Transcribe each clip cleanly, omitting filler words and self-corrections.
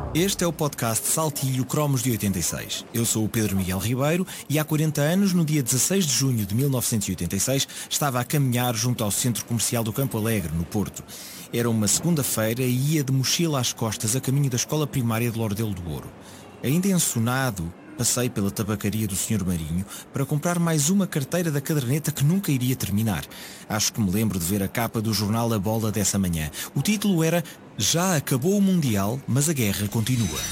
Este é o podcast Saltilho Cromos de 86. Eu sou o Pedro Miguel Ribeiro e há 40 anos, no dia 16 de junho de 1986, estava a caminhar junto ao centro comercial do Campo Alegre, no Porto. Era uma segunda-feira e ia de mochila às costas a caminho da escola primária de Lordelo do Ouro. Ainda ensonado, passei pela tabacaria do Sr. Marinho para comprar mais uma carteira da caderneta que nunca iria terminar. Acho que me lembro de ver a capa do jornal A Bola dessa manhã. O título era "Já acabou o Mundial, mas a guerra continua".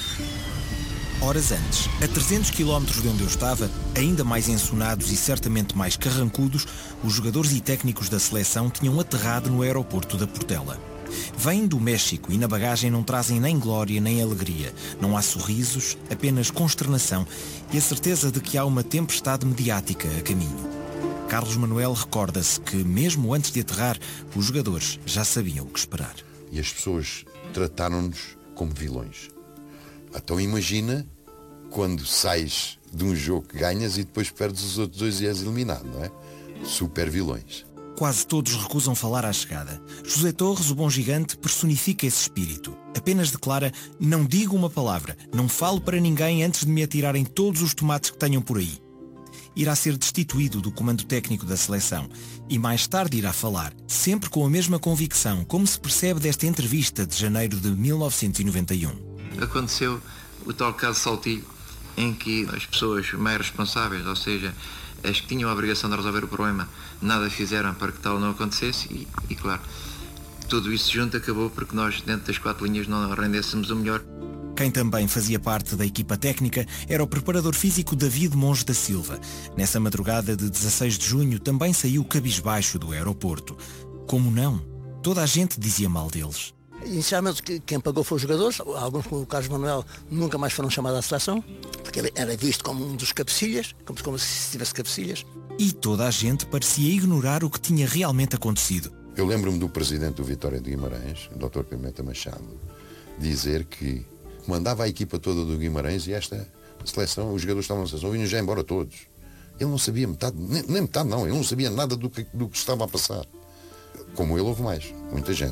Horas antes, a 300 km de onde eu estava, ainda mais ensonados e certamente mais carrancudos, os jogadores e técnicos da seleção tinham aterrado no aeroporto da Portela. Vêm do México e na bagagem não trazem nem glória nem alegria. Não há sorrisos, apenas consternação e a certeza de que há uma tempestade mediática a caminho. Carlos Manuel recorda-se que, mesmo antes de aterrar, os jogadores já sabiam o que esperar. E as pessoas trataram-nos como vilões. Então imagina quando sais de um jogo que ganhas e depois perdes os outros dois e és eliminado, não é? Super vilões. Quase todos recusam falar à chegada. José Torres, o bom gigante, personifica esse espírito. Apenas declara: "Não digo uma palavra, não falo para ninguém antes de me atirarem todos os tomates que tenham por aí". Irá ser destituído do comando técnico da seleção e mais tarde irá falar, sempre com a mesma convicção, como se percebe desta entrevista de janeiro de 1991. Aconteceu o tal caso Saltilho, em que as pessoas mais responsáveis, ou seja, as que tinham a obrigação de resolver o problema, nada fizeram para que tal não acontecesse e claro, tudo isso junto acabou porque nós, dentro das 4 linhas, não rendêssemos o melhor. Quem também fazia parte da equipa técnica era o preparador físico David Monge da Silva. Nessa madrugada de 16 de junho também saiu cabisbaixo do aeroporto. Como não? Toda a gente dizia mal deles. Inicialmente quem pagou foi os jogadores, alguns como o Carlos Manuel nunca mais foram chamados à seleção, porque ele era visto como um dos cabecilhas, como se tivesse cabecilhas. E toda a gente parecia ignorar o que tinha realmente acontecido. Eu lembro-me do presidente do Vitória de Guimarães, o Dr. Pimenta Machado, dizer que mandava a equipa toda do Guimarães e esta seleção, os jogadores estavam na seleção, vinham já embora todos. Ele não sabia metade, nem metade não, ele não sabia nada do que estava a passar. Como ele houve mais, muita gente.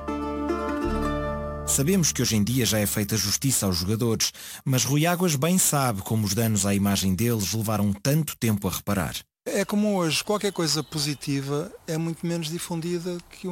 Sabemos que hoje em dia já é feita justiça aos jogadores, mas Rui Águas bem sabe como os danos à imagem deles levaram tanto tempo a reparar. É como hoje, qualquer coisa positiva é muito menos difundida que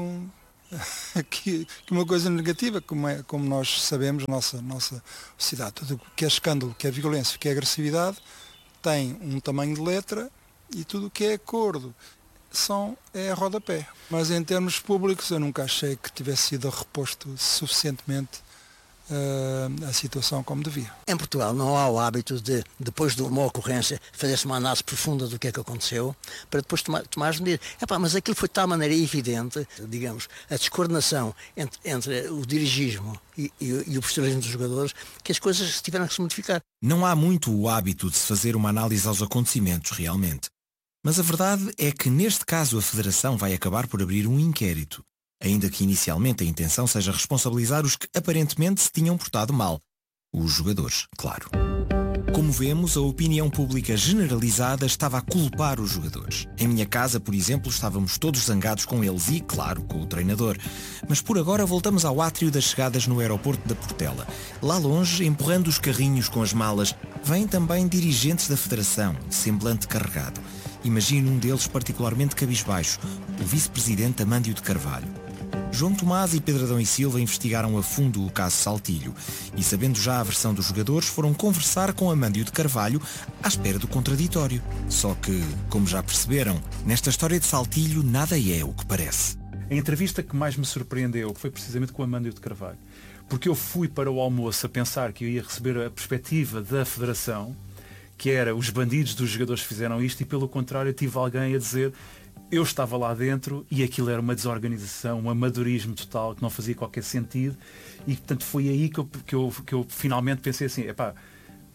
uma coisa negativa, como nós sabemos, nossa sociedade. Tudo o que é escândalo, que é violência, que é agressividade, tem um tamanho de letra e tudo o que é acordo é rodapé. Mas em termos públicos eu nunca achei que tivesse sido reposto suficientemente a situação como devia. Em Portugal não há o hábito de, depois de uma ocorrência, fazer-se uma análise profunda do que é que aconteceu, para depois tomar as medidas. Mas aquilo foi de tal maneira evidente, digamos, a descoordenação entre o dirigismo e o profissionalismo dos jogadores, que as coisas tiveram que se modificar. Não há muito o hábito de se fazer uma análise aos acontecimentos, realmente. Mas a verdade é que neste caso a Federação vai acabar por abrir um inquérito, ainda que inicialmente a intenção seja responsabilizar os que aparentemente se tinham portado mal. Os jogadores, claro. Como vemos, a opinião pública generalizada estava a culpar os jogadores. Em minha casa, por exemplo, estávamos todos zangados com eles e, claro, com o treinador. Mas por agora voltamos ao átrio das chegadas no aeroporto da Portela. Lá longe, empurrando os carrinhos com as malas, vêm também dirigentes da Federação, semblante carregado. Imagino um deles particularmente cabisbaixo, o vice-presidente Amândio de Carvalho. João Tomás e Pedro Adão e Silva investigaram a fundo o caso Saltilho e, sabendo já a versão dos jogadores, foram conversar com Amândio de Carvalho à espera do contraditório. Só que, como já perceberam, nesta história de Saltilho nada é o que parece. A entrevista que mais me surpreendeu foi precisamente com o Amândio de Carvalho, porque eu fui para o almoço a pensar que eu ia receber a perspectiva da Federação, que era os bandidos dos jogadores fizeram isto, e pelo contrário eu tive alguém a dizer: eu estava lá dentro e aquilo era uma desorganização, um amadorismo total que não fazia qualquer sentido, e portanto foi aí que eu finalmente pensei assim: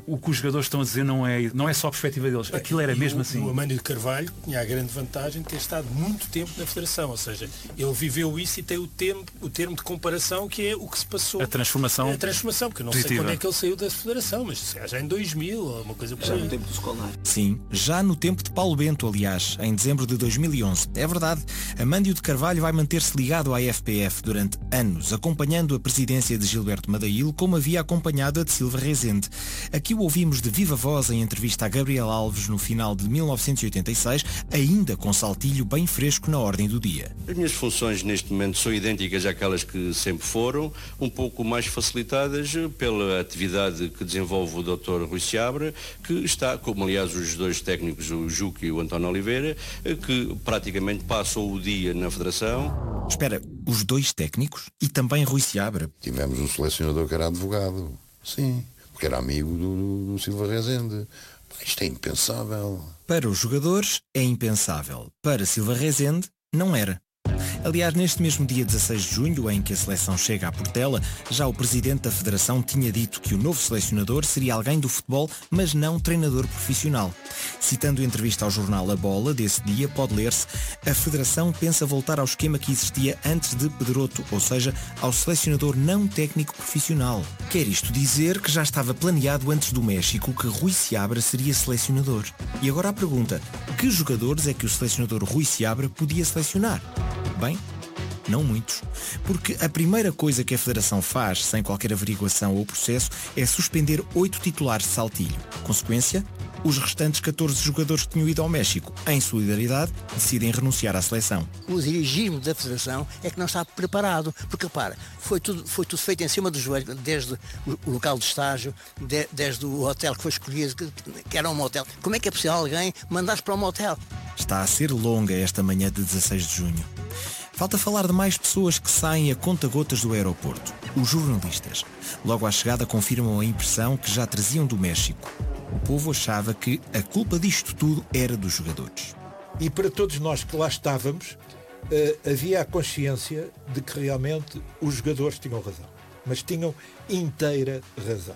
o que os jogadores estão a dizer não é só a perspectiva deles. Aquilo era mesmo assim. O Amândio de Carvalho tinha a grande vantagem de ter estado muito tempo na Federação, ou seja, ele viveu isso e tem o termo de comparação que é o que se passou. A transformação, porque eu não sei quando é que ele saiu da Federação, mas já em 2000 ou uma coisa por aí. Já no tempo do Scolari. Sim, já no tempo de Paulo Bento, aliás, em dezembro de 2011. É verdade, Amândio de Carvalho vai manter-se ligado à FPF durante anos, acompanhando a presidência de Gilberto Madail como havia acompanhado a de Silva Rezende. Aqui o ouvimos de viva voz em entrevista a Gabriel Alves no final de 1986, ainda com Saltilho bem fresco na ordem do dia. As minhas funções neste momento são idênticas àquelas que sempre foram, um pouco mais facilitadas pela atividade que desenvolve o Dr. Rui Seabra, que está, como aliás os dois técnicos, o Juque e o António Oliveira, que praticamente passam o dia na Federação. Espera, os dois técnicos? E também Rui Seabra? Tivemos um selecionador que era advogado, sim, porque era amigo do Silva Rezende. Isto é impensável. Para os jogadores é impensável. Para Silva Rezende, não era. Aliás, neste mesmo dia 16 de junho, em que a seleção chega à Portela, já o presidente da Federação tinha dito que o novo selecionador seria alguém do futebol, mas não treinador profissional. Citando a entrevista ao jornal A Bola desse dia, pode ler-se: a Federação pensa voltar ao esquema que existia antes de Pedroto, ou seja, ao selecionador não técnico profissional. Quer isto dizer que já estava planeado antes do México que Rui Seabra seria selecionador. E agora a pergunta: que jogadores é que o selecionador Rui Seabra podia selecionar? Bem, não muitos. Porque a primeira coisa que a Federação faz, sem qualquer averiguação ou processo, é suspender 8 titulares de Saltilho. Consequência? Os restantes 14 jogadores que tinham ido ao México, em solidariedade, decidem renunciar à seleção. O dirigismo da Federação é que não está preparado, porque repara, foi tudo feito em cima do joelho, desde o local de estágio, desde o hotel que foi escolhido, que era um motel. Como é que é possível alguém mandar-se para um motel? Está a ser longa esta manhã de 16 de junho. Falta falar de mais pessoas que saem a conta-gotas do aeroporto. Os jornalistas. Logo à chegada confirmam a impressão que já traziam do México. O povo achava que a culpa disto tudo era dos jogadores. E para todos nós que lá estávamos, havia a consciência de que realmente os jogadores tinham razão. Mas tinham inteira razão.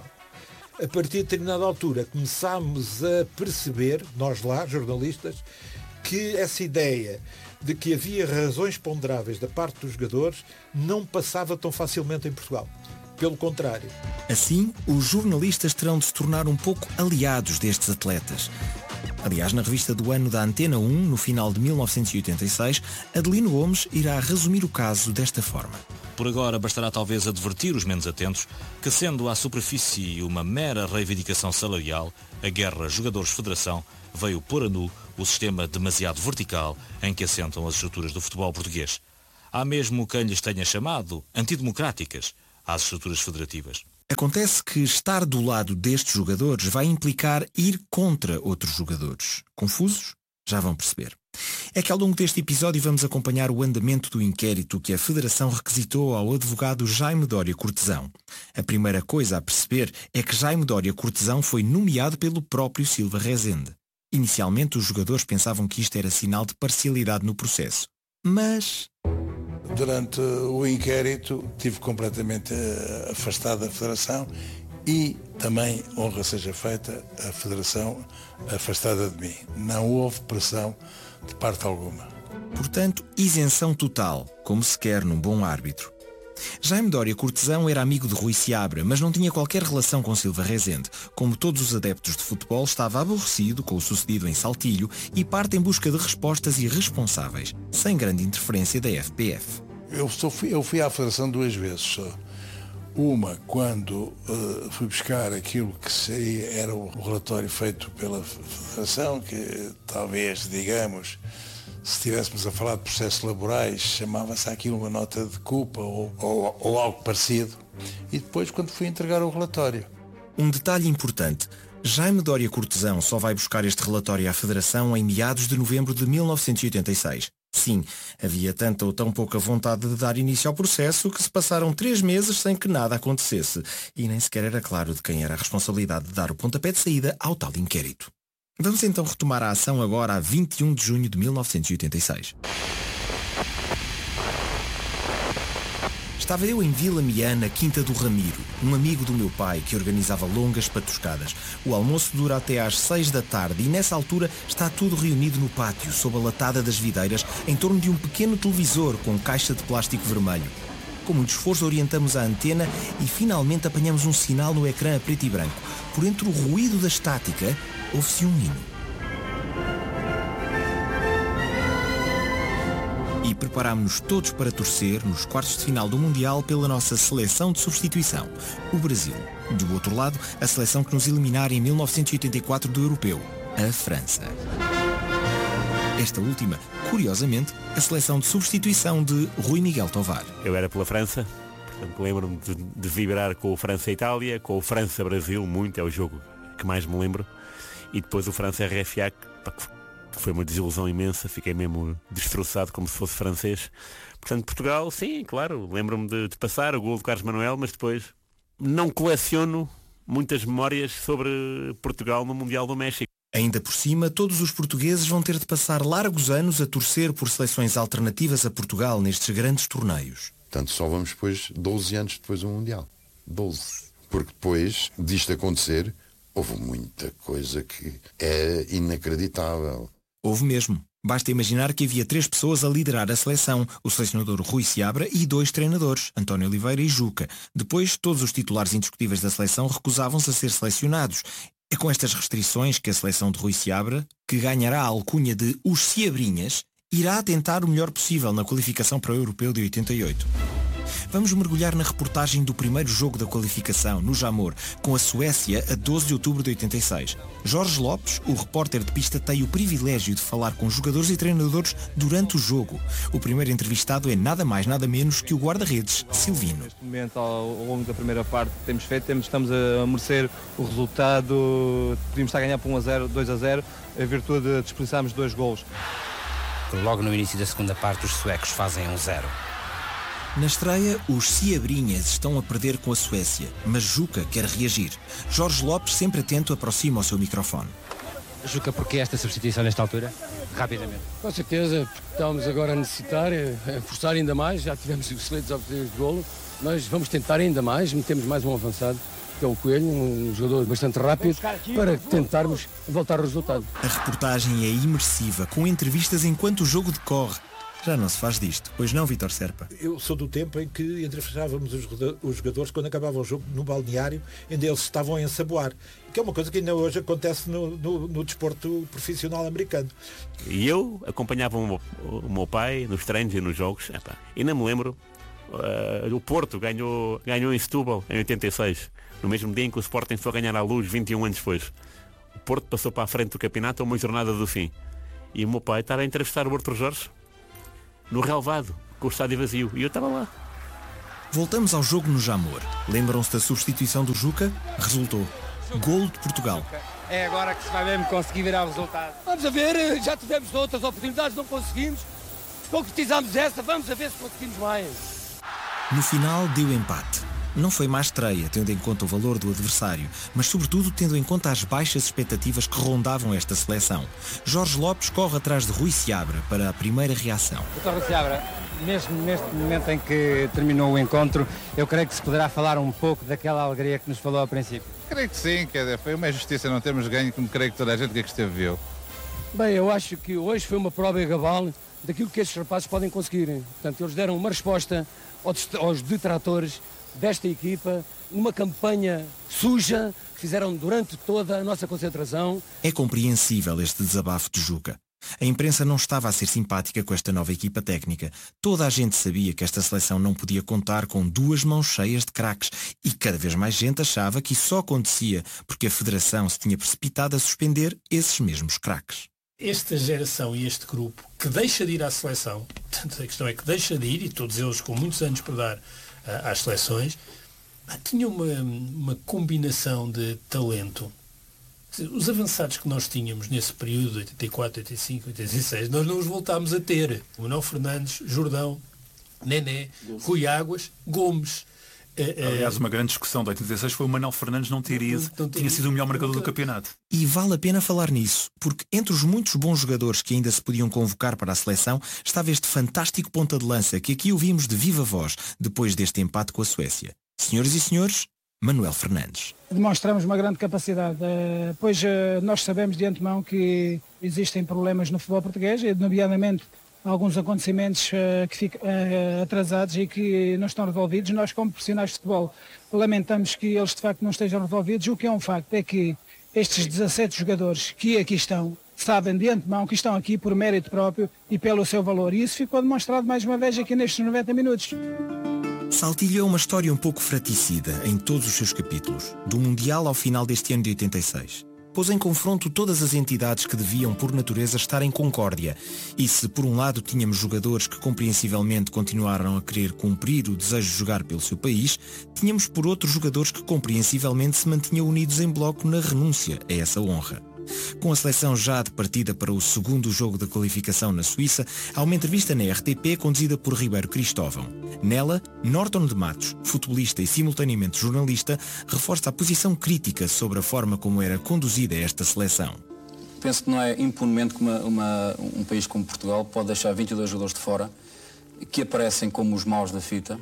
A partir de determinada altura começámos a perceber, nós lá, jornalistas, que essa ideia de que havia razões ponderáveis da parte dos jogadores não passava tão facilmente em Portugal. Pelo contrário. Assim, os jornalistas terão de se tornar um pouco aliados destes atletas. Aliás, na revista do ano da Antena 1, no final de 1986, Adelino Gomes irá resumir o caso desta forma. Por agora, bastará talvez advertir os menos atentos que, sendo à superfície uma mera reivindicação salarial, a guerra Jogadores-Federação veio pôr a nu o sistema demasiado vertical em que assentam as estruturas do futebol português. Há mesmo quem lhes tenha chamado antidemocráticas às estruturas federativas. Acontece que estar do lado destes jogadores vai implicar ir contra outros jogadores. Confusos? Já vão perceber. É que ao longo deste episódio vamos acompanhar o andamento do inquérito que a Federação requisitou ao advogado Jaime Dória Cortesão. A primeira coisa a perceber é que Jaime Dória Cortesão foi nomeado pelo próprio Silva Rezende. Inicialmente os jogadores pensavam que isto era sinal de parcialidade no processo. Mas... Durante o inquérito estive completamente afastado da Federação e também, honra seja feita, a Federação afastada de mim. Não houve pressão de parte alguma. Portanto, isenção total, como se quer num bom árbitro. Jaime Dória Cortesão era amigo de Rui Seabra, mas não tinha qualquer relação com Silva Rezende. Como todos os adeptos de futebol, estava aborrecido com o sucedido em Saltilho e parte em busca de respostas irresponsáveis, sem grande interferência da FPF. Eu fui à Federação 2 vezes só. Uma, quando fui buscar aquilo que era o relatório feito pela Federação, que talvez, digamos, se estivéssemos a falar de processos laborais, chamava-se aquilo uma nota de culpa ou algo parecido. E depois, quando fui entregar o relatório. Um detalhe importante. Jaime Dória Cortesão só vai buscar este relatório à Federação em meados de novembro de 1986. Sim, havia tanta ou tão pouca vontade de dar início ao processo que se passaram 3 meses sem que nada acontecesse. E nem sequer era claro de quem era a responsabilidade de dar o pontapé de saída ao tal inquérito. Vamos então retomar a ação agora a 21 de junho de 1986. Estava eu em Vila Miana, Quinta do Ramiro, um amigo do meu pai que organizava longas patuscadas. O almoço dura até às 6 da tarde e nessa altura está tudo reunido no pátio, sob a latada das videiras, em torno de um pequeno televisor com caixa de plástico vermelho. Com muito esforço orientamos a antena e finalmente apanhamos um sinal no ecrã a preto e branco. Por entre o ruído da estática, ouve-se um hino. E preparámos-nos todos para torcer nos quartos de final do Mundial pela nossa seleção de substituição, o Brasil. Do outro lado, a seleção que nos eliminara em 1984 do Europeu, a França. Esta última, curiosamente, a seleção de substituição de Rui Miguel Tovar. Eu era pela França, portanto lembro-me de vibrar com o França-Itália, com o França-Brasil, muito, é o jogo que mais me lembro, e depois o França-RFA, que foi uma desilusão imensa, fiquei mesmo destroçado como se fosse francês. Portanto, Portugal, sim, claro, lembro-me de passar o gol de Carlos Manuel, mas depois não coleciono muitas memórias sobre Portugal no Mundial do México. Ainda por cima, todos os portugueses vão ter de passar largos anos a torcer por seleções alternativas a Portugal nestes grandes torneios. Portanto, só vamos depois, 12 anos depois do Mundial. 12. Porque depois disto acontecer, houve muita coisa que é inacreditável. Houve mesmo. Basta imaginar que havia 3 pessoas a liderar a seleção, o selecionador Rui Seabra e 2 treinadores, António Oliveira e Juca. Depois, todos os titulares indiscutíveis da seleção recusavam-se a ser selecionados. É com estas restrições que a seleção de Rui Seabra, que ganhará a alcunha de os Seabrinhas, irá tentar o melhor possível na qualificação para o Europeu de 88. Vamos mergulhar na reportagem do primeiro jogo da qualificação, no Jamor, com a Suécia a 12 de outubro de 86. Jorge Lopes, o repórter de pista, tem o privilégio de falar com jogadores e treinadores durante o jogo. O primeiro entrevistado é nada mais, nada menos que o guarda-redes, Silvino. Neste momento, ao longo da primeira parte que temos feito, estamos a merecer o resultado. Podíamos estar a ganhar por 1-0, 2-0, em virtude de desperdiçarmos 2 golos. Logo no início da segunda parte, os suecos fazem 1-0. Na estreia, os Seabrinhas estão a perder com a Suécia, mas Juca quer reagir. Jorge Lopes, sempre atento, aproxima o seu microfone. Juca, porquê esta substituição nesta altura? Rapidamente. Com certeza, porque estamos agora a necessitar, a forçar ainda mais, já tivemos excelentes oportunidades de golo, nós vamos tentar ainda mais, metemos mais um avançado, que é o Coelho, um jogador bastante rápido, para tentarmos voltar ao resultado. A reportagem é imersiva, com entrevistas enquanto o jogo decorre. Já não se faz disto, pois não, Vítor Serpa? Eu sou do tempo em que entrevistávamos os jogadores quando acabava o jogo no balneário, onde eles estavam a ensaboar, que é uma coisa que ainda hoje acontece no desporto profissional americano. E eu acompanhava o meu pai nos treinos e nos jogos, e não me lembro, o Porto ganhou em Setúbal em 86, no mesmo dia em que o Sporting foi ganhar à Luz 21 anos depois. O Porto passou para a frente do campeonato a uma jornada do fim. E o meu pai estava a entrevistar o Artur Jorge no relvado, com o estádio vazio, e eu estava lá. Voltamos ao jogo no Jamor. Lembram-se da substituição do Juca? Resultou. Golo de Portugal. É agora que se vai mesmo conseguir virar o resultado. Vamos a ver, já tivemos outras oportunidades, não conseguimos. Concretizámos essa, vamos a ver se conseguimos mais. No final deu empate. Não foi má estreia, tendo em conta o valor do adversário, mas sobretudo tendo em conta as baixas expectativas que rondavam esta seleção. Jorge Lopes corre atrás de Rui Seabra para a primeira reação. Dr. Rui Seabra, neste momento em que terminou o encontro, eu creio que se poderá falar um pouco daquela alegria que nos falou ao princípio. Creio que sim, foi uma injustiça não termos ganho, como creio que toda a gente que esteve viu. Bem, eu acho que hoje foi uma prova em cabal daquilo que estes rapazes podem conseguir. Portanto, eles deram uma resposta aos detratores desta equipa, numa campanha suja que fizeram durante toda a nossa concentração. É compreensível este desabafo de Juca. A imprensa não estava a ser simpática com esta nova equipa técnica. Toda a gente sabia que esta seleção não podia contar com 2 mãos cheias de craques e cada vez mais gente achava que isso só acontecia porque a Federação se tinha precipitado a suspender esses mesmos craques. Esta geração e este grupo que deixa de ir à seleção, portanto a questão é que deixa de ir, e todos eles com muitos anos para dar às seleções, tinha uma combinação de talento. Os avançados que nós tínhamos nesse período de 84, 85, 86, nós não os voltámos a ter. Manuel Fernandes, Jordão, Nené, Rui Águas, Gomes. Aliás, uma grande discussão de 86 foi o Manuel Fernandes não ter ido, tinha sido o melhor marcador do campeonato. E vale a pena falar nisso, porque entre os muitos bons jogadores que ainda se podiam convocar para a seleção, estava este fantástico ponta de lança que aqui ouvimos de viva voz, depois deste empate com a Suécia. Senhoras e senhores, Manuel Fernandes. Demonstramos uma grande capacidade, pois nós sabemos de antemão que existem problemas no futebol português, nomeadamente alguns acontecimentos que ficam atrasados e que não estão resolvidos. Nós, como profissionais de futebol, lamentamos que eles de facto não estejam resolvidos. O que é um facto é que estes 17 jogadores que aqui estão sabem de antemão que estão aqui por mérito próprio e pelo seu valor. E isso ficou demonstrado mais uma vez aqui nestes 90 minutos. Saltilho é uma história um pouco fraticida em todos os seus capítulos, do Mundial ao final deste ano de 86. Pôs em confronto todas as entidades que deviam, por natureza, estar em concórdia. E se, por um lado, tínhamos jogadores que compreensivelmente continuaram a querer cumprir o desejo de jogar pelo seu país, tínhamos, por outro, jogadores que compreensivelmente se mantinham unidos em bloco na renúncia a essa honra. Com a seleção já de partida para o segundo jogo de qualificação na Suíça, há uma entrevista na RTP conduzida por Ribeiro Cristóvão. Nela, Norton de Matos, futebolista e simultaneamente jornalista, reforça a posição crítica sobre a forma como era conduzida esta seleção. Penso que não é impunemente que um país como Portugal pode deixar 22 jogadores de fora que aparecem como os maus da fita.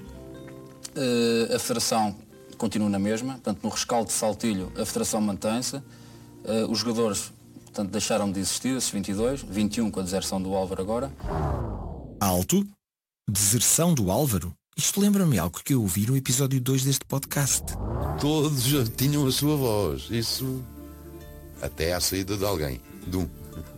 A Federação continua na mesma, portanto, no rescaldo de Saltilho a Federação mantém-se. Os jogadores, portanto, deixaram de existir, esses 22, 21 com a deserção do Álvaro agora. Alto? Deserção do Álvaro? Isto lembra-me algo que eu ouvi no episódio 2 deste podcast. Todos tinham a sua voz, isso até à saída de alguém, de um.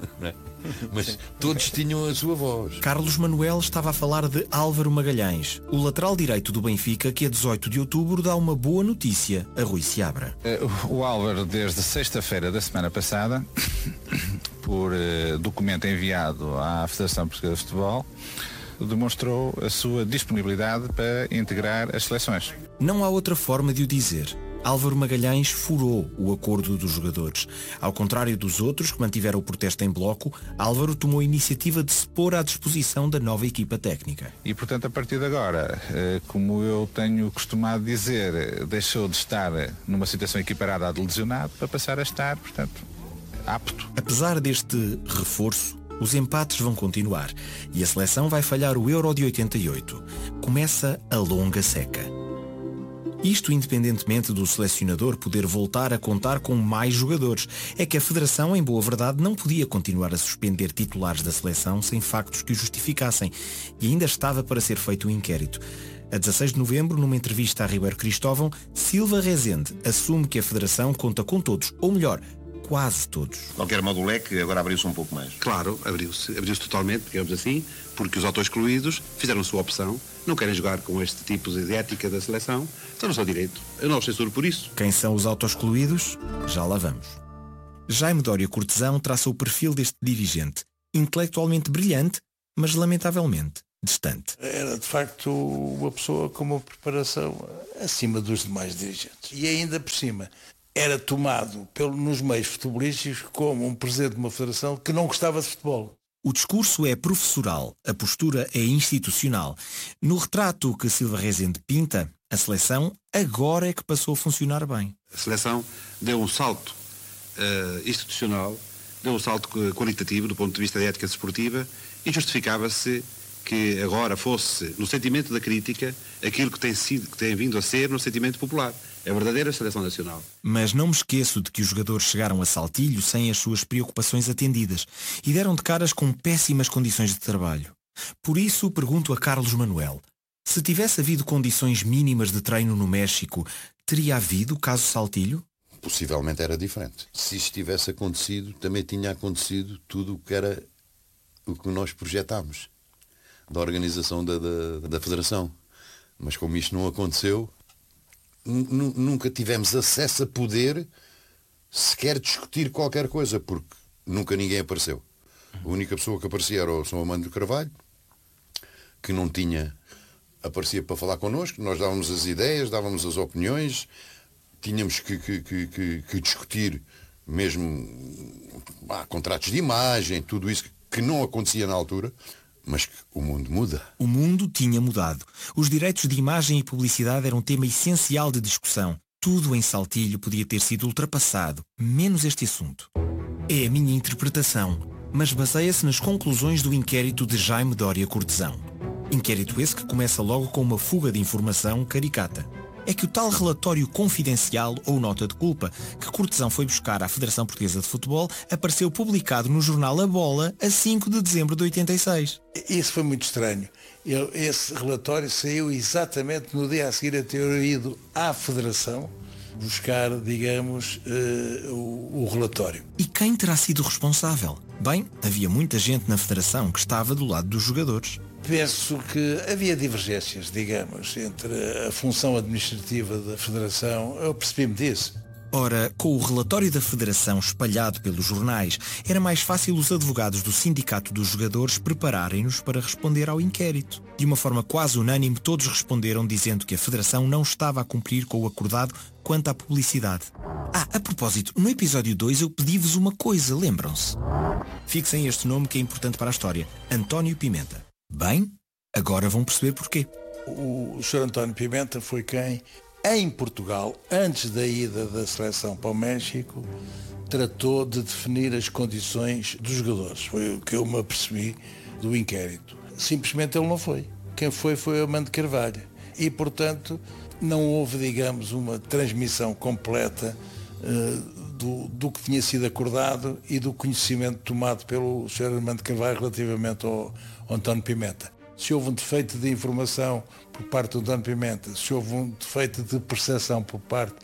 Mas todos tinham a sua voz. Carlos Manuel estava a falar de Álvaro Magalhães, o lateral direito do Benfica, que a 18 de outubro dá uma boa notícia a Rui Seabra. O Álvaro, desde sexta-feira da semana passada, por documento enviado à Federação Portuguesa de Futebol, demonstrou a sua disponibilidade para integrar as seleções. Não há outra forma de o dizer. Álvaro Magalhães furou o acordo dos jogadores. Ao contrário dos outros que mantiveram o protesto em bloco, Álvaro tomou a iniciativa de se pôr à disposição da nova equipa técnica. E, portanto, a partir de agora, como eu tenho costumado dizer, deixou de estar numa situação equiparada à de lesionado para passar a estar, portanto, apto. Apesar deste reforço, os empates vão continuar e a seleção vai falhar o Euro de 88. Começa a longa seca. Isto independentemente do selecionador poder voltar a contar com mais jogadores. É que a Federação, em boa verdade, não podia continuar a suspender titulares da seleção sem factos que o justificassem. E ainda estava para ser feito um inquérito. A 16 de novembro, numa entrevista a Ribeiro Cristóvão, Silva Rezende assume que a Federação conta com todos, ou melhor, quase todos. Qualquer modo o leque agora abriu-se um pouco mais. Claro, abriu-se totalmente, digamos assim, porque os auto-excluídos fizeram a sua opção, não querem jogar com este tipo de ética da seleção, estão no seu direito. Eu não os censuro por isso. Quem são os auto-excluídos? Já lá vamos. Jaime Dória Cortesão traça o perfil deste dirigente, intelectualmente brilhante, mas lamentavelmente distante. Era de facto uma pessoa com uma preparação acima dos demais dirigentes. E ainda por cima era tomado nos meios futebolísticos como um presidente de uma federação que não gostava de futebol. O discurso é professoral, a postura é institucional. No retrato que Silva Rezende pinta, a seleção agora é que passou a funcionar bem. A seleção deu um salto institucional, deu um salto qualitativo do ponto de vista da ética desportiva e justificava-se que agora fosse, no sentimento da crítica, aquilo que tem vindo a ser no sentimento popular. É a verdadeira seleção nacional. Mas não me esqueço de que os jogadores chegaram a Saltilho sem as suas preocupações atendidas e deram de caras com péssimas condições de trabalho. Por isso pergunto a Carlos Manuel, se tivesse havido condições mínimas de treino no México, teria havido caso Saltilho? Possivelmente era diferente. Se isto tivesse acontecido, também tinha acontecido tudo o que era o que nós projetámos da organização da Federação. Mas como isto não aconteceu, nunca tivemos acesso a poder sequer discutir qualquer coisa, porque nunca ninguém apareceu. A única pessoa que aparecia era o São Amando Carvalho, que não tinha, aparecia para falar connosco, nós dávamos as ideias, dávamos as opiniões, tínhamos que discutir mesmo contratos de imagem, tudo isso que não acontecia na altura. Mas o mundo muda. O mundo tinha mudado. Os direitos de imagem e publicidade eram um tema essencial de discussão. Tudo em Saltilho podia ter sido ultrapassado, menos este assunto. É a minha interpretação, mas baseia-se nas conclusões do inquérito de Jaime Dória Cortesão. Inquérito esse que começa logo com uma fuga de informação caricata. É que o tal relatório confidencial ou nota de culpa que Cortesão foi buscar à Federação Portuguesa de Futebol apareceu publicado no jornal A Bola a 5 de dezembro de 86. Isso foi muito estranho. Esse relatório saiu exatamente no dia a seguir a ter ido à Federação buscar, digamos, o relatório. E quem terá sido responsável? Bem, havia muita gente na Federação que estava do lado dos jogadores. Penso que havia divergências, digamos, entre a função administrativa da Federação. Eu percebi-me disso. Ora, com o relatório da Federação espalhado pelos jornais, era mais fácil os advogados do Sindicato dos Jogadores prepararem-nos para responder ao inquérito. De uma forma quase unânime, todos responderam dizendo que a Federação não estava a cumprir com o acordado quanto à publicidade. A propósito, no episódio 2 eu pedi-vos uma coisa, lembram-se? Fixem este nome que é importante para a história. António Pimenta. Bem, agora vão perceber porquê. O Sr. António Pimenta foi quem, em Portugal, antes da ida da seleção para o México, tratou de definir as condições dos jogadores. Foi o que eu me apercebi do inquérito. Simplesmente ele não foi. Quem foi o Armando Carvalho. E, portanto, não houve, digamos, uma transmissão completa do que tinha sido acordado e do conhecimento tomado pelo Sr. Armando Carvalho relativamente ao António Pimenta. Se houve um defeito de informação por parte do António Pimenta, se houve um defeito de percepção por parte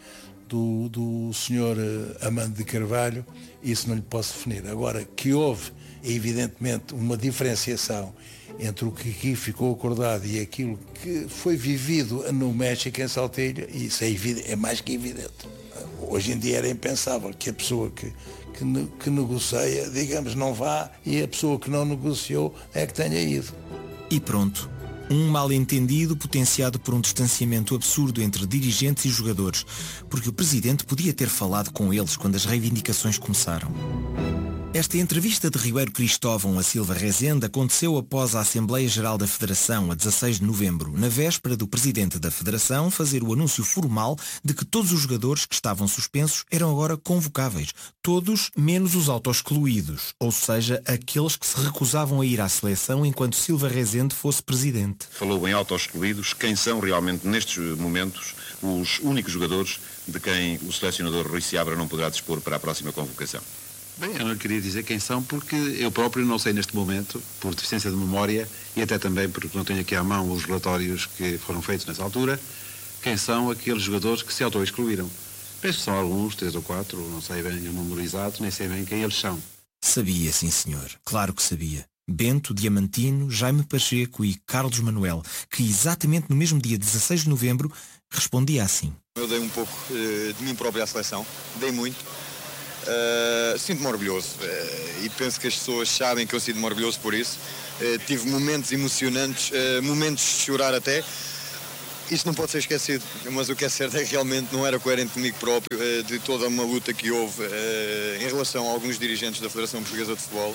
do Sr. Armando de Carvalho, isso não lhe posso definir. Agora, que houve, evidentemente, uma diferenciação entre o que aqui ficou acordado e aquilo que foi vivido no México, em Saltilho, isso é mais que evidente. Hoje em dia era impensável que a pessoa que negocia, digamos, não vá e a pessoa que não negociou é que tenha ido. E pronto. Um mal-entendido potenciado por um distanciamento absurdo entre dirigentes e jogadores, porque o presidente podia ter falado com eles quando as reivindicações começaram. Esta entrevista de Ribeiro Cristóvão a Silva Rezende aconteceu após a Assembleia Geral da Federação, a 16 de novembro, na véspera do presidente da Federação fazer o anúncio formal de que todos os jogadores que estavam suspensos eram agora convocáveis. Todos, menos os autoexcluídos, ou seja, aqueles que se recusavam a ir à seleção enquanto Silva Rezende fosse presidente. Falou em autoexcluídos. Quem são realmente, nestes momentos, os únicos jogadores de quem o selecionador Rui Seabra não poderá dispor para a próxima convocação? Bem, eu não queria dizer quem são, porque eu próprio não sei neste momento, por deficiência de memória, e até também porque não tenho aqui à mão os relatórios que foram feitos nessa altura, quem são aqueles jogadores que se auto-excluíram. Penso que são alguns, 3 ou 4, não sei bem o número exato, nem sei bem quem eles são. Sabia, sim senhor, claro que sabia. Bento, Diamantino, Jaime Pacheco e Carlos Manuel, que exatamente no mesmo dia 16 de novembro respondia assim. Eu dei um pouco de mim próprio à seleção, dei muito. Sinto-me orgulhoso e penso que as pessoas sabem que eu sinto-me orgulhoso por isso. Tive momentos emocionantes, momentos de chorar até. Isso não pode ser esquecido, mas o que é certo é que realmente não era coerente comigo próprio, de toda uma luta que houve em relação a alguns dirigentes da Federação Portuguesa de Futebol.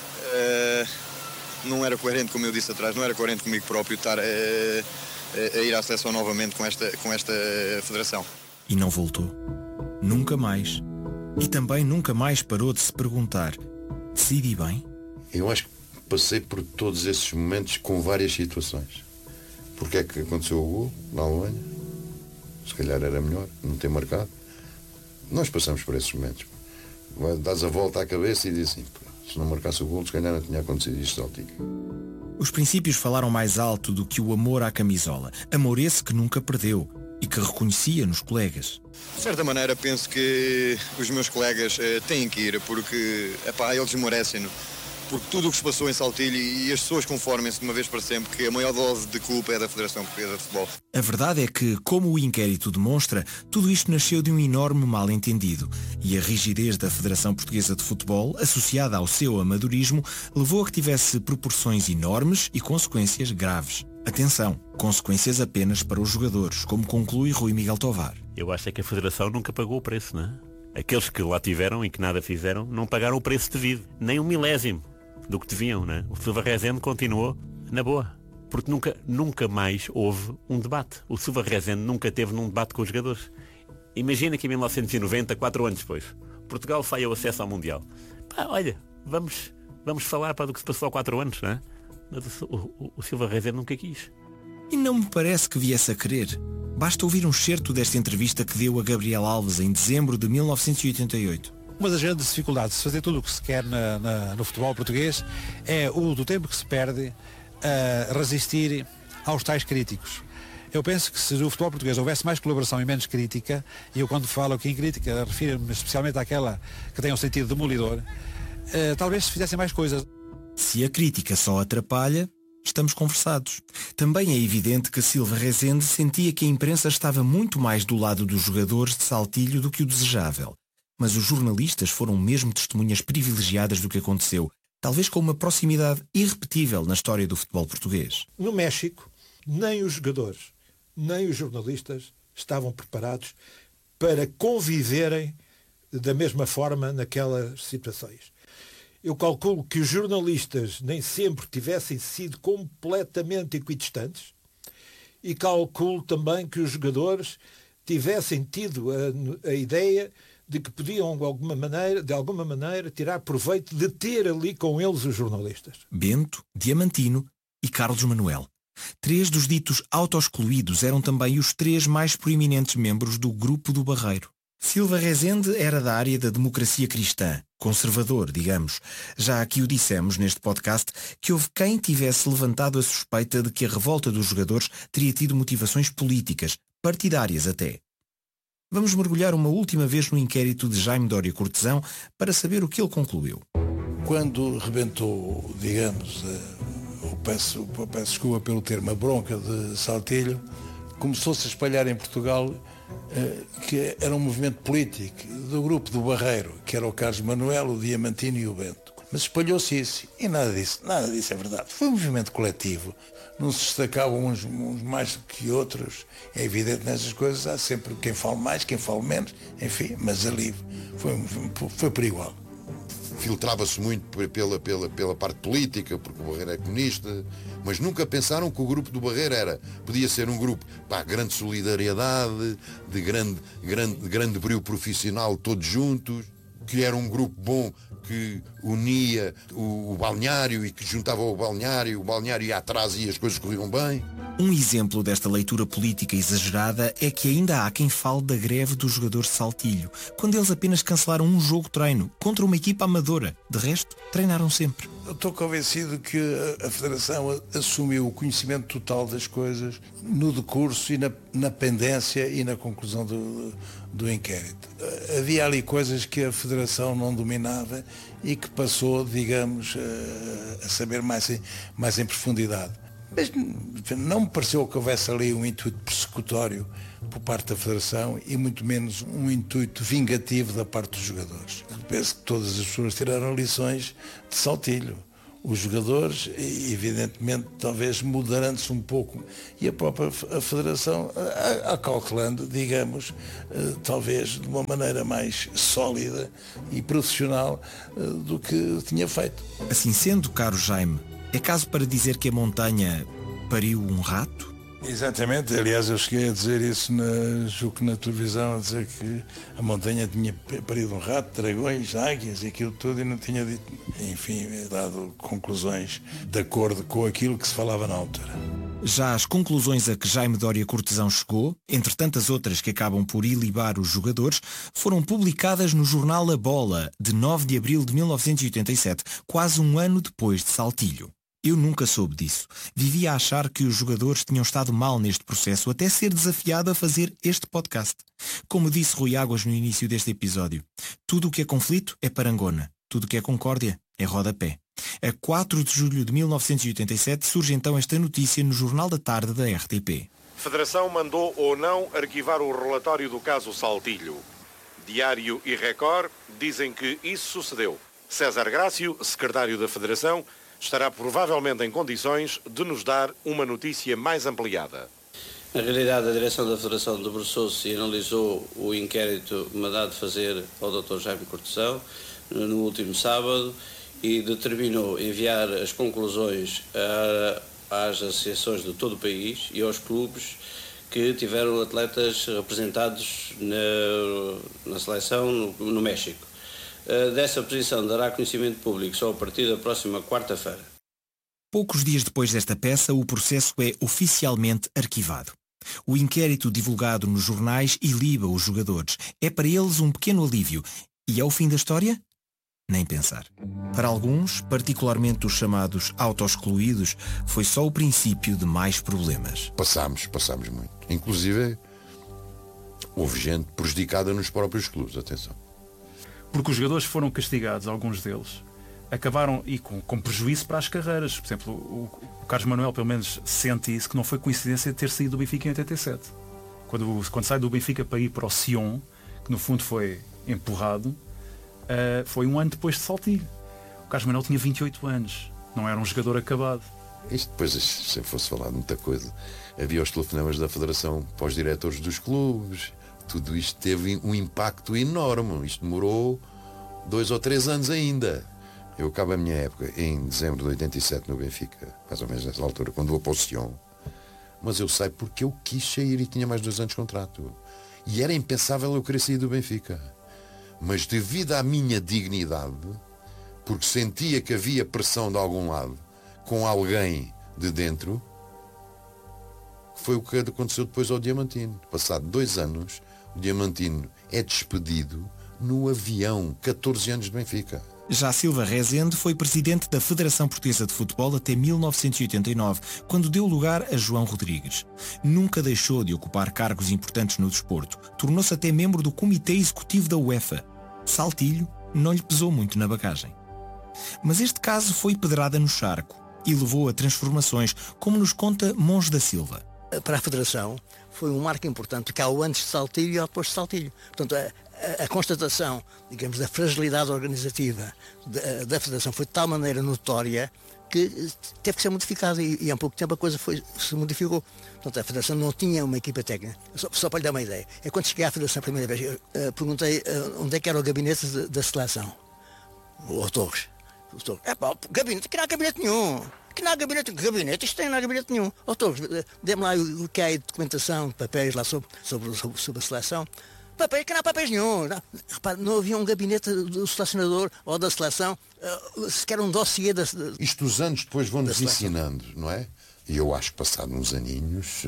Não era coerente, como eu disse atrás, não era coerente comigo próprio estar a ir à seleção novamente com esta federação. E não voltou. Nunca mais. E também nunca mais parou de se perguntar: decidi bem? Eu acho que passei por todos esses momentos com várias situações. Porque é que aconteceu o gol na Alemanha? Se calhar era melhor não ter marcado. Nós passamos por esses momentos. Dás a volta à cabeça e diz assim: se não marcasse o gol, se calhar não tinha acontecido isto ao Tigre. Os princípios falaram mais alto do que o amor à camisola. Amor esse que nunca perdeu e que reconhecia nos colegas. De certa maneira penso que os meus colegas têm que ir, porque eles merecem-no. Porque tudo o que se passou em Saltilho, e as pessoas conformem-se de uma vez para sempre que a maior dose de culpa é da Federação Portuguesa de Futebol. A verdade é que, como o inquérito demonstra, tudo isto nasceu de um enorme mal-entendido. E a rigidez da Federação Portuguesa de Futebol, associada ao seu amadorismo, levou a que tivesse proporções enormes e consequências graves. Atenção, consequências apenas para os jogadores, como conclui Rui Miguel Tovar. Eu acho que a Federação nunca pagou o preço, não é? Aqueles que lá tiveram e que nada fizeram não pagaram o preço devido, nem um milésimo. do que deviam, né? O Silva Rezende continuou na boa, porque nunca mais houve um debate. O Silva Rezende nunca teve num debate com os jogadores. Imagina que em 1990, 4 anos depois, Portugal falha o acesso ao Mundial. Olha, vamos falar do que se passou há 4 anos, não é? Mas o Silva Rezende nunca quis. E não me parece que viesse a querer. Basta ouvir um excerto desta entrevista que deu a Gabriel Alves em dezembro de 1988. Uma das grandes dificuldades de fazer tudo o que se quer no futebol português é o do tempo que se perde a resistir aos tais críticos. Eu penso que se no futebol português houvesse mais colaboração e menos crítica, e eu quando falo aqui em crítica refiro-me especialmente àquela que tem um sentido demolidor, talvez se fizessem mais coisas. Se a crítica só atrapalha, estamos conversados. Também é evidente que Silva Rezende sentia que a imprensa estava muito mais do lado dos jogadores de Saltilho do que o desejável. Mas os jornalistas foram mesmo testemunhas privilegiadas do que aconteceu, talvez com uma proximidade irrepetível na história do futebol português. No México, nem os jogadores, nem os jornalistas estavam preparados para conviverem da mesma forma naquelas situações. Eu calculo que os jornalistas nem sempre tivessem sido completamente equidistantes e calculo também que os jogadores tivessem tido a ideia de que podiam, de alguma maneira, tirar proveito de ter ali com eles os jornalistas. Bento, Diamantino e Carlos Manuel. 3 dos ditos autoexcluídos eram também os 3 mais proeminentes membros do Grupo do Barreiro. Silva Rezende era da área da democracia cristã, conservador, digamos. Já aqui o dissemos neste podcast que houve quem tivesse levantado a suspeita de que a revolta dos jogadores teria tido motivações políticas, partidárias até. Vamos mergulhar uma última vez no inquérito de Jaime Dória Cortesão para saber o que ele concluiu. Quando rebentou, digamos, peço desculpa pelo termo, a bronca de Saltilho, começou-se a espalhar em Portugal que era um movimento político do Grupo do Barreiro, que era o Carlos Manuel, o Diamantino e o Bento. Mas espalhou-se isso e nada disso é verdade. Foi um movimento coletivo. Não se destacavam uns mais do que outros. É evidente nessas coisas, há sempre quem fala mais, quem fala menos, enfim, mas ali foi por igual. Filtrava-se muito pela parte política, porque o Barreiro é comunista, mas nunca pensaram que o Grupo do Barreiro podia ser um grupo de grande solidariedade, de grande brio profissional, todos juntos, que era um grupo bom que unia o balneário e que juntava o balneário ia atrás e as coisas corriam bem. Um exemplo desta leitura política exagerada é que ainda há quem fale da greve dos jogadores de Saltilho, quando eles apenas cancelaram um jogo-treino contra uma equipa amadora. De resto, treinaram sempre. Eu estou convencido que a Federação assumiu o conhecimento total das coisas no decurso e na pendência e na conclusão do inquérito. Havia ali coisas que a Federação não dominava e que passou, digamos, a saber mais em profundidade. Mas não me pareceu que houvesse ali um intuito persecutório por parte da Federação e muito menos um intuito vingativo da parte dos jogadores. Penso que todas as pessoas tiraram lições de Saltilho. Os jogadores, evidentemente, talvez moderando-se um pouco, e a própria Federação acautelando, digamos, talvez de uma maneira mais sólida e profissional do que tinha feito. Assim sendo, caro Jaime, é caso para dizer que a montanha pariu um rato? Exatamente, aliás eu cheguei a dizer isso na televisão, a dizer que a montanha tinha parido um rato, dragões, águias e aquilo tudo e não tinha dito, enfim, dado conclusões de acordo com aquilo que se falava na altura. Já as conclusões a que Jaime Dória Cortesão chegou, entre tantas outras que acabam por ilibar os jogadores, foram publicadas no jornal A Bola, de 9 de abril de 1987, quase um ano depois de Saltilho. Eu nunca soube disso. Vivia a achar que os jogadores tinham estado mal neste processo até ser desafiado a fazer este podcast. Como disse Rui Águas no início deste episódio, tudo o que é conflito é parangona, tudo o que é concórdia é rodapé. A 4 de julho de 1987 surge então esta notícia no Jornal da Tarde da RTP. Federação mandou ou não arquivar o relatório do caso Saltilho. Diário e Record dizem que isso sucedeu. César Grácio, secretário da Federação, estará provavelmente em condições de nos dar uma notícia mais ampliada. Na realidade, a direção da Federação debruçou-se e analisou o inquérito mandado fazer ao Dr. Jaime Cortesão no último sábado e determinou enviar as conclusões às associações de todo o país e aos clubes que tiveram atletas representados na seleção no México. Dessa posição dará conhecimento público só a partir da próxima quarta-feira. Poucos dias depois desta peça, o processo é oficialmente arquivado. O inquérito divulgado nos jornais iliba os jogadores. É para eles um pequeno alívio. E é o fim da história? Nem pensar. Para alguns, particularmente os chamados autoexcluídos, foi só o princípio de mais problemas. Passámos muito. Inclusive, houve gente prejudicada nos próprios clubes, atenção. Porque os jogadores foram castigados, alguns deles, acabaram e com prejuízo para as carreiras. Por exemplo, o Carlos Manuel, pelo menos, sente isso, que não foi coincidência de ter saído do Benfica em 87. Quando sai do Benfica para ir para o Sion, que no fundo foi empurrado, foi um ano depois de Saltilho. O Carlos Manuel tinha 28 anos, não era um jogador acabado. Isto depois, se fosse falar de muita coisa, havia os telefonemas da Federação para os diretores dos clubes, tudo isto teve um impacto enorme. Isto demorou 2 ou 3 anos ainda. Eu acabo a minha época em dezembro de 87 no Benfica, mais ou menos nessa altura, quando vou para o Sion. Mas eu saio porque eu quis sair e tinha mais 2 anos de contrato. E era impensável eu querer sair do Benfica. Mas devido à minha dignidade, porque sentia que havia pressão de algum lado, com alguém de dentro, foi o que aconteceu depois ao Diamantino. Passado 2 anos, o Diamantino é despedido no avião, 14 anos de Benfica. Já Silva Rezende foi presidente da Federação Portuguesa de Futebol até 1989, quando deu lugar a João Rodrigues. Nunca deixou de ocupar cargos importantes no desporto. Tornou-se até membro do Comitê Executivo da UEFA. Saltilho não lhe pesou muito na bagagem. Mas este caso foi pedrada no charco e levou a transformações, como nos conta Monge da Silva. Para a Federação foi um marco importante, porque há o antes de Saltilho e há o depois de Saltilho. Portanto, a constatação, digamos, da fragilidade organizativa da Federação foi de tal maneira notória que teve que ser modificada e há pouco tempo a coisa se modificou. Portanto, a Federação não tinha uma equipa técnica. Só para lhe dar uma ideia. É quando cheguei à Federação a primeira vez, eu perguntei onde é que era o gabinete da seleção. O Torres. O gabinete, que não há gabinete nenhum. Que não há gabinete, isto não há gabinete nenhum. Torres, dê-me lá o que há de documentação, de papéis lá sobre a seleção. Papéis, que não há papéis nenhum. Não. Repare, não havia um gabinete do selecionador ou da seleção, sequer um dossiê da... Isto os anos depois vão-nos ensinando, não é? E eu acho que passado uns aninhos,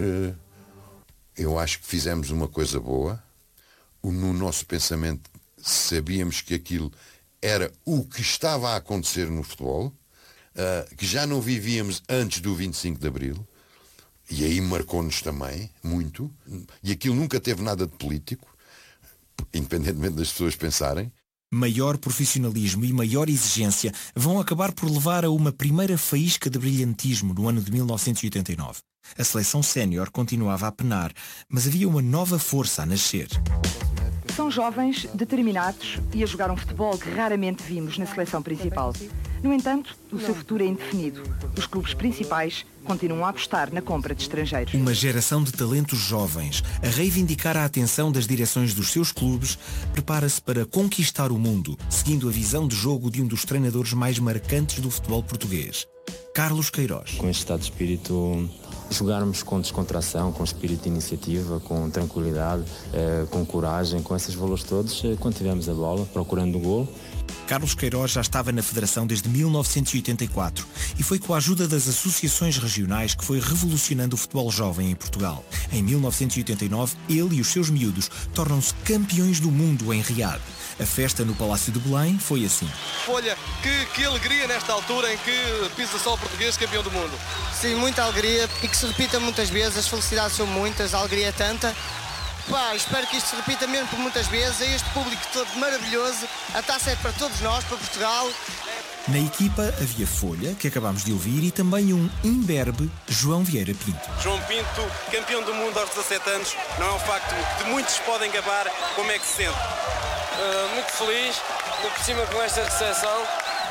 eu acho que fizemos uma coisa boa. No nosso pensamento sabíamos que aquilo era o que estava a acontecer no futebol, que já não vivíamos antes do 25 de Abril, e aí marcou-nos também muito, e aquilo nunca teve nada de político, independentemente das pessoas pensarem. Maior profissionalismo e maior exigência vão acabar por levar a uma primeira faísca de brilhantismo no ano de 1989. A seleção sénior continuava a penar, mas havia uma nova força a nascer. São jovens, determinados e a jogar um futebol que raramente vimos na seleção principal. No entanto, o seu futuro é indefinido. Os clubes principais continuam a apostar na compra de estrangeiros. Uma geração de talentos jovens, a reivindicar a atenção das direções dos seus clubes, prepara-se para conquistar o mundo, seguindo a visão de jogo de um dos treinadores mais marcantes do futebol português, Carlos Queiroz. Com este estado de espírito, jogarmos com descontração, com espírito de iniciativa, com tranquilidade, com coragem, com esses valores todos, quando tivemos a bola, procurando o golo. Carlos Queiroz já estava na Federação desde 1984 e foi com a ajuda das associações regionais que foi revolucionando o futebol jovem em Portugal. Em 1989, ele e os seus miúdos tornam-se campeões do mundo em Riad. A festa no Palácio de Belém foi assim. Folha, que alegria nesta altura em que pisa só o português campeão do mundo. Sim, muita alegria e que se repita muitas vezes, as felicidades são muitas, a alegria é tanta. Espero que isto se repita mesmo por muitas vezes, é este público todo maravilhoso, a taça é para todos nós, para Portugal. Na equipa havia Folha, que acabámos de ouvir, e também um imberbe, João Vieira Pinto. João Pinto, campeão do mundo aos 17 anos, não é um facto que muitos podem gabar. Como é que se sente? Muito feliz, por cima com esta recepção,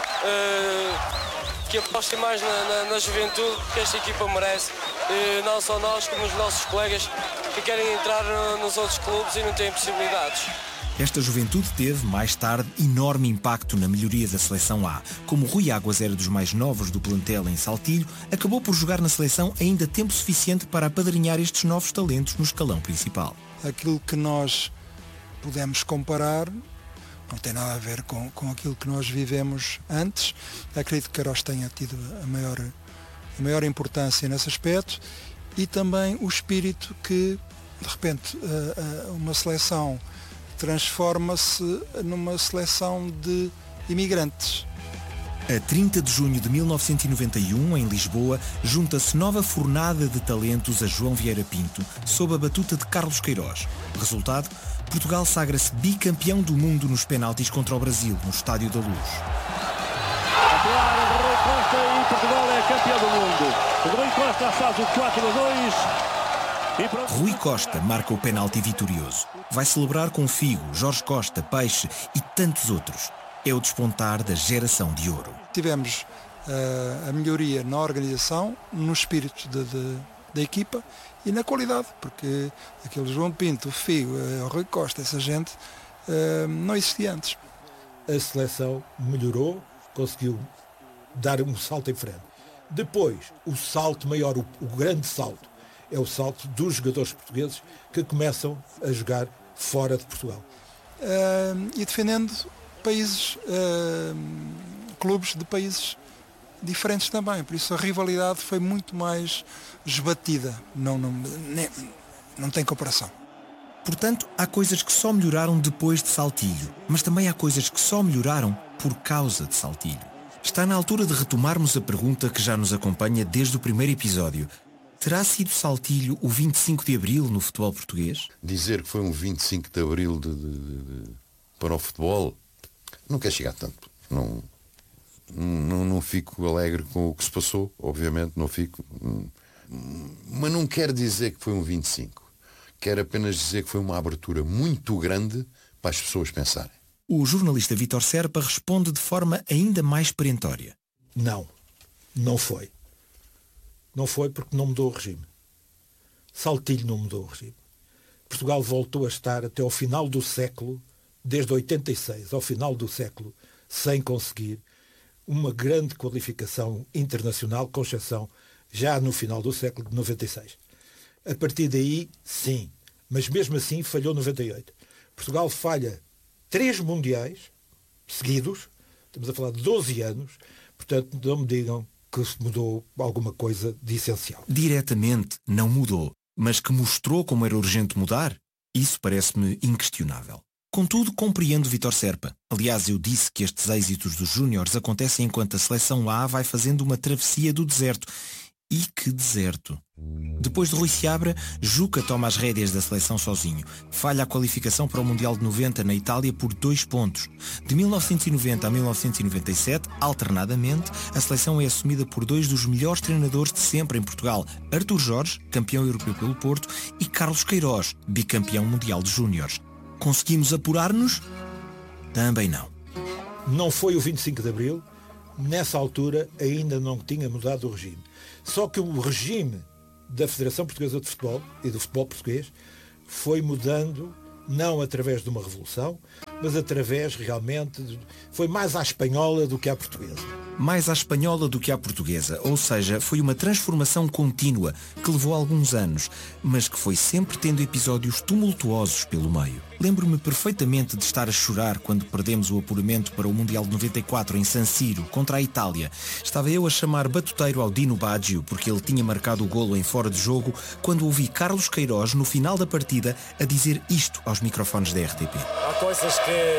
que aposta mais na juventude que esta equipa merece, não só nós como os nossos colegas que querem entrar nos outros clubes e não têm possibilidades. Esta juventude teve, mais tarde, enorme impacto na melhoria da seleção A. Como Rui Águas era dos mais novos do plantel em Saltilho, acabou por jogar na seleção ainda tempo suficiente para apadrinhar estes novos talentos no escalão principal. Aquilo que nós pudemos comparar não tem nada a ver com aquilo que nós vivemos antes. Acredito que Queiroz tenha tido a maior importância nesse aspecto e também o espírito que, de repente, uma seleção transforma-se numa seleção de imigrantes. A 30 de junho de 1991, em Lisboa, junta-se nova fornada de talentos a João Vieira Pinto, sob a batuta de Carlos Queiroz. Resultado, Portugal sagra-se bicampeão do mundo nos penaltis contra o Brasil, no Estádio da Luz. Atuar de Rui Costa e Portugal é campeão do mundo. Rui Costa faz o 4-2. Rui Costa marca o penalti vitorioso. Vai celebrar com Figo, Jorge Costa, Peixe e tantos outros. É o despontar da geração de ouro. Tivemos a melhoria na organização, no espírito da equipa e na qualidade, porque aquele João Pinto, o Figo, o Rui Costa, essa gente não existia antes. A seleção melhorou, conseguiu dar um salto em frente. Depois, o salto maior, o grande salto, é o salto dos jogadores portugueses que começam a jogar fora de Portugal. E defendendo países, clubes de países diferentes também. Por isso a rivalidade foi muito mais esbatida. Não tem comparação. Portanto, há coisas que só melhoraram depois de Saltilho, mas também há coisas que só melhoraram por causa de Saltilho. Está na altura de retomarmos a pergunta que já nos acompanha desde o primeiro episódio. Terá sido Saltilho o 25 de Abril no futebol português? Dizer que foi um 25 de Abril para o futebol, não quer chegar tanto. Não fico alegre com o que se passou, obviamente, não fico. Mas não quero dizer que foi um 25. Quero apenas dizer que foi uma abertura muito grande para as pessoas pensarem. O jornalista Vítor Serpa responde de forma ainda mais perentória. Não foi. Não foi porque não mudou o regime. Saltilho não mudou o regime. Portugal voltou a estar até ao final do século, desde 86 ao final do século, sem conseguir uma grande qualificação internacional, com exceção já no final do século de 96. A partir daí, sim. Mas mesmo assim falhou 98. Portugal falha 3 mundiais seguidos, estamos a falar de 12 anos, portanto não me digam que mudou alguma coisa de essencial. Diretamente não mudou, mas que mostrou como era urgente mudar, isso parece-me inquestionável. Contudo, compreendo Vítor Serpa. Aliás, eu disse que estes êxitos dos júniores acontecem enquanto a seleção A vai fazendo uma travessia do deserto. E que deserto! Depois de Rui Seabra, Juca toma as rédeas da seleção sozinho. Falha a qualificação para o Mundial de 90 na Itália por 2 pontos. De 1990 a 1997, alternadamente, a seleção é assumida por 2 dos melhores treinadores de sempre em Portugal. Artur Jorge, campeão europeu pelo Porto, e Carlos Queiroz, bicampeão mundial de júniores. Conseguimos apurar-nos? Também não. Não foi o 25 de Abril. Nessa altura ainda não tinha mudado o regime. Só que o regime da Federação Portuguesa de Futebol e do futebol português foi mudando, não através de uma revolução, mas através realmente, foi mais à espanhola do que à portuguesa. Mais à espanhola do que à portuguesa, ou seja, foi uma transformação contínua que levou alguns anos, mas que foi sempre tendo episódios tumultuosos pelo meio. Lembro-me perfeitamente de estar a chorar quando perdemos o apuramento para o Mundial de 94 em San Siro, contra a Itália. Estava eu a chamar batuteiro ao Dino Baggio, porque ele tinha marcado o golo em fora de jogo, quando ouvi Carlos Queiroz, no final da partida, a dizer isto aos microfones da RTP. Há coisas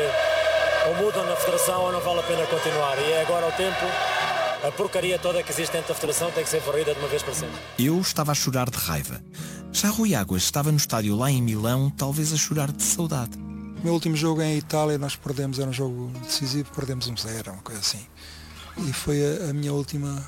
que ou mudam na Federação ou não vale a pena continuar. E é agora o tempo, a porcaria toda que existe dentro da Federação tem que ser varrida de uma vez para sempre. Eu estava a chorar de raiva. Já Rui Águas estava no estádio lá em Milão, talvez a chorar de saudade. O meu último jogo em Itália nós perdemos, era um jogo decisivo, perdemos 1-0, uma coisa assim. E foi a minha última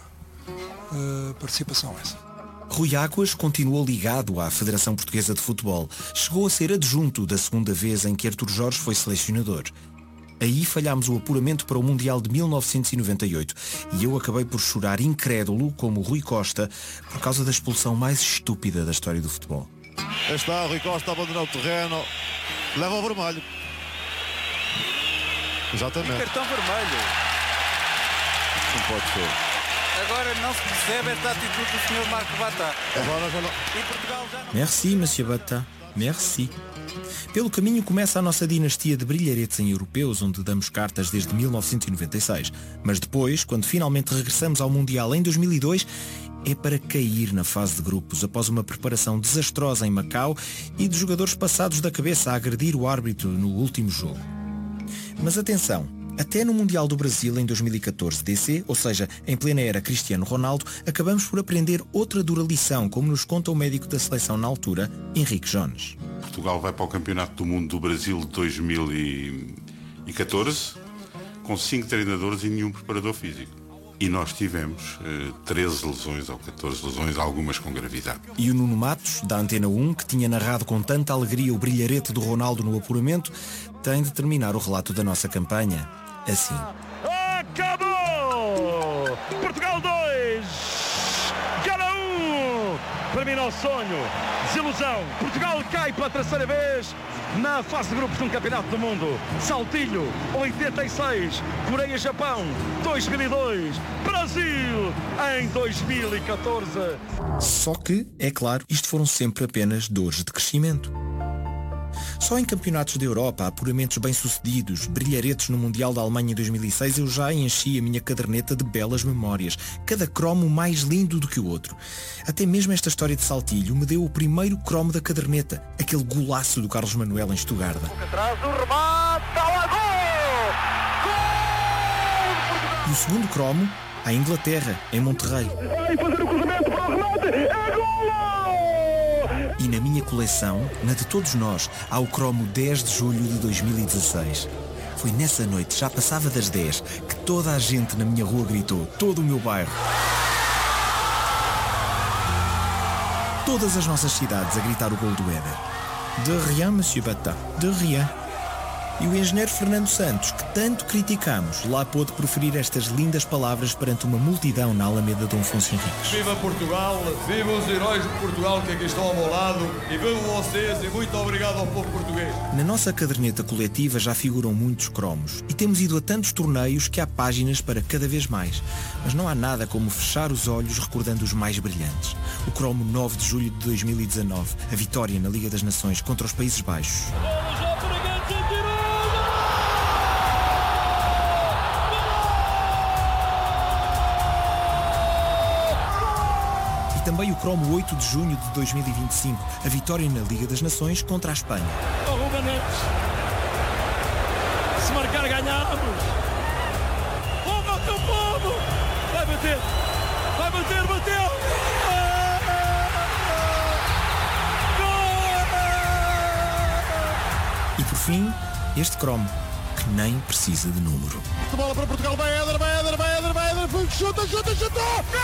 participação essa. Rui Águas continuou ligado à Federação Portuguesa de Futebol. Chegou a ser adjunto da segunda vez em que Artur Jorge foi selecionador. Aí falhámos o apuramento para o Mundial de 1998 e eu acabei por chorar incrédulo, como Rui Costa, por causa da expulsão mais estúpida da história do futebol. Está Rui Costa a abandonar o terreno, leva o vermelho. Exatamente. Cartão vermelho. Não pode ser. Agora não se percebe esta atitude do Sr. Marco Bata. Agora já não. E Portugal já não... Merci, Monsieur Bata. Merci. Pelo caminho começa a nossa dinastia de brilharetes em europeus, onde damos cartas desde 1996. Mas depois, quando finalmente regressamos ao Mundial em 2002, é para cair na fase de grupos, após uma preparação desastrosa em Macau e de jogadores passados da cabeça a agredir o árbitro no último jogo. Mas atenção, até no Mundial do Brasil em 2014 DC, ou seja, em plena era Cristiano Ronaldo, acabamos por aprender outra dura lição, como nos conta o médico da seleção na altura, Henrique Jones. Portugal vai para o Campeonato do Mundo do Brasil de 2014 com 5 treinadores e nenhum preparador físico. E nós tivemos 13 lesões ou 14 lesões, algumas com gravidade. E o Nuno Matos, da Antena 1, que tinha narrado com tanta alegria o brilharete do Ronaldo no apuramento, tem de terminar o relato da nossa campanha assim. Acabou! Portugal 2, Gana 1. Termina o sonho, desilusão. Portugal cai pela terceira vez na fase de grupos de um campeonato do mundo. Saltilho, 86. Coreia-Japão, 2002. Brasil, em 2014. Só que, é claro, isto foram sempre apenas dores de crescimento. Só em campeonatos da Europa, apuramentos bem-sucedidos, brilharetes no Mundial da Alemanha em 2006, eu já enchi a minha caderneta de belas memórias, cada cromo mais lindo do que o outro. Até mesmo esta história de Saltilho me deu o primeiro cromo da caderneta, aquele golaço do Carlos Manuel em Estugarda. Atrás do remate, E o segundo cromo, à Inglaterra, em Monterrey. Vai fazer o cruzamento para o remate, é golo! E na minha coleção, na de todos nós, há o cromo 10 de julho de 2016. Foi nessa noite, já passava das 10, que toda a gente na minha rua gritou, todo o meu bairro. Todas as nossas cidades a gritar o gol do Éder. De rien, Monsieur Bata, de rien. E o engenheiro Fernando Santos, que tanto criticamos, lá pôde proferir estas lindas palavras perante uma multidão na Alameda Dom Afonso Henriques. Viva Portugal, viva os heróis de Portugal que aqui estão ao meu lado e vivam vocês e muito obrigado ao povo português. Na nossa caderneta coletiva já figuram muitos cromos e temos ido a tantos torneios que há páginas para cada vez mais. Mas não há nada como fechar os olhos recordando os mais brilhantes. O cromo 9 de julho de 2019, a vitória na Liga das Nações contra os Países Baixos. Também o cromo 8 de junho de 2025, a vitória na Liga das Nações contra a Espanha. Oh, Ruben Neves. Se marcar, ganhamos. Oh, meu povo! Vai bater! Vai bater, bateu! E por fim, este cromo, que nem precisa de número. De bola para Portugal, vai Éder, vai Éder, vai Éder, vai Éder, chuta, chuta, chuta!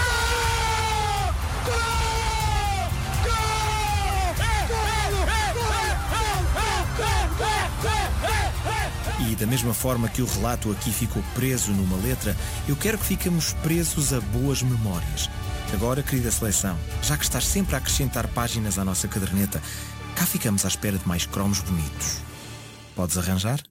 E da mesma forma que o relato aqui ficou preso numa letra, eu quero que fiquemos presos a boas memórias. Agora, querida seleção, já que estás sempre a acrescentar páginas à nossa caderneta, cá ficamos à espera de mais cromos bonitos. Podes arranjar?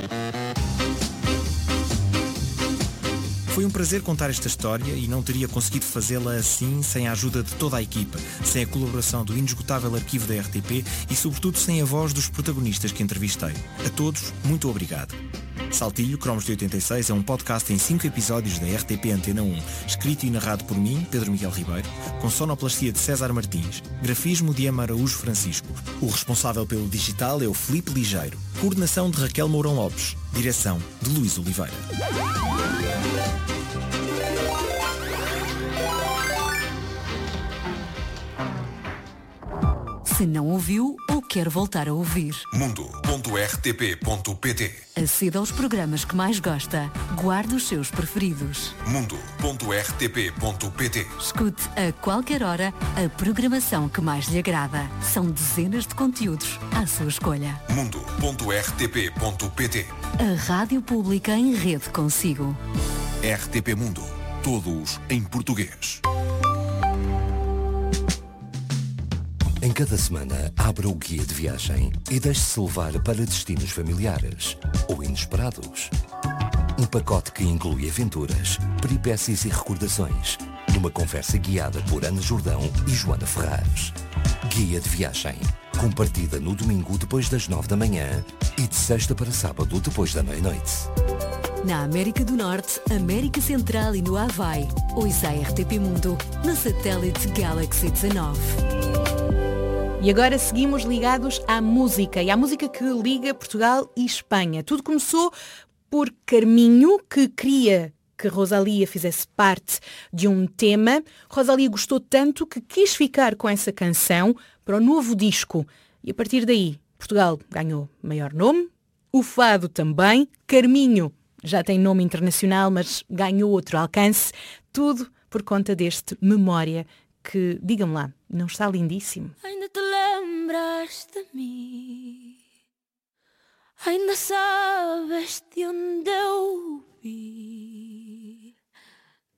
Foi um prazer contar esta história e não teria conseguido fazê-la assim sem a ajuda de toda a equipa, sem a colaboração do inesgotável arquivo da RTP e sobretudo sem a voz dos protagonistas que entrevistei. A todos, muito obrigado. Saltilho, Cromos de 86, é um podcast em 5 episódios da RTP Antena 1, escrito e narrado por mim, Pedro Miguel Ribeiro, com sonoplastia de César Martins, grafismo de Emma Araújo Francisco. O responsável pelo digital é o Filipe Ligeiro, coordenação de Raquel Mourão Lopes, direção de Luís Oliveira. Se não ouviu ou quer voltar a ouvir, mundo.rtp.pt. Aceda aos programas que mais gosta. Guarde os seus preferidos. mundo.rtp.pt. Escute a qualquer hora a programação que mais lhe agrada. São dezenas de conteúdos à sua escolha. mundo.rtp.pt. A Rádio Pública em rede consigo. RTP Mundo. Todos em português. Em cada semana, abra o guia de viagem e deixe-se levar para destinos familiares ou inesperados. Um pacote que inclui aventuras, peripécias e recordações, numa conversa guiada por Ana Jordão e Joana Ferrares. Guia de viagem, com partida no domingo depois das 9 da manhã e de sexta para sábado depois da meia-noite. Na América do Norte, América Central e no Havaí. Ouça a RTP Mundo no satélite Galaxy 19. E agora seguimos ligados à música, e à música que liga Portugal e Espanha. Tudo começou por Carminho, que queria que Rosalía fizesse parte de um tema. Rosalía gostou tanto que quis ficar com essa canção para o novo disco. E a partir daí, Portugal ganhou maior nome, o fado também, Carminho já tem nome internacional, mas ganhou outro alcance, tudo por conta deste Memória, que, digam lá, não está lindíssimo? Ainda te lembras de mim? Ainda sabes de onde eu vi?